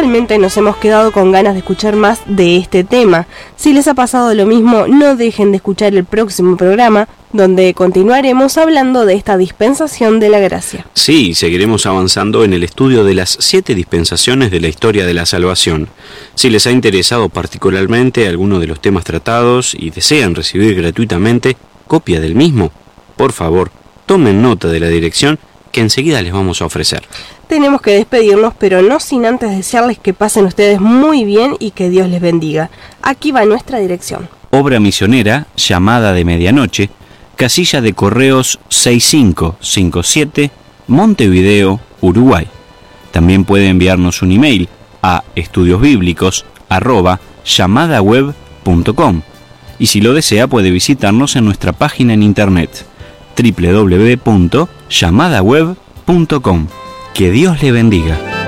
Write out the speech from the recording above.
realmente nos hemos quedado con ganas de escuchar más de este tema. Si les ha pasado lo mismo, no dejen de escuchar el próximo programa, donde continuaremos hablando de esta dispensación de la gracia. Sí, seguiremos avanzando en el estudio de las 7 dispensaciones de la historia de la salvación. Si les ha interesado particularmente alguno de los temas tratados y desean recibir gratuitamente copia del mismo, por favor, tomen nota de la dirección que enseguida les vamos a ofrecer. Tenemos que despedirnos, pero no sin antes desearles que pasen ustedes muy bien y que Dios les bendiga. Aquí va nuestra dirección. Obra misionera, Llamada de Medianoche, casilla de correos 6557, Montevideo, Uruguay. También puede enviarnos un email a estudiosbiblicos@llamadaweb.com y si lo desea puede visitarnos en nuestra página en internet www.llamadaweb.com. Que Dios le bendiga.